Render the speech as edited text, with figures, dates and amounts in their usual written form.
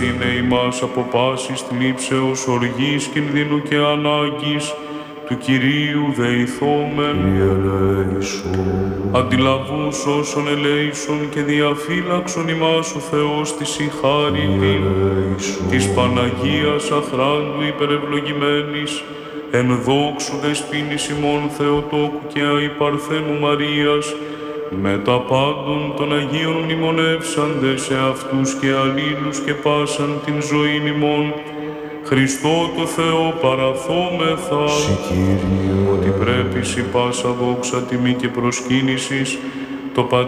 είναι ημάς από πάσης θλίψεως, οργής, κινδύνου και ανάγκης, του Κυρίου δεηθόμεν. Αντιλαβούς όσων ελέησον και διαφύλαξον ημάς ο Θεός της η χάριτη, της Παναγίας αχράντου υπερευλογημένης, εν δόξου δεσποίνης ημών Θεοτόκου και αϊπαρθένου Μαρίας, με τα πάντων των Αγίων μνημονεύσαντες σε αυτούς και αλλήλους και πάσαν την ζωήν ημών, Χριστό το Θεό παραθόμεθα, ότι πρέπει σοι πάσα δόξα, τιμή και προσκύνησης, το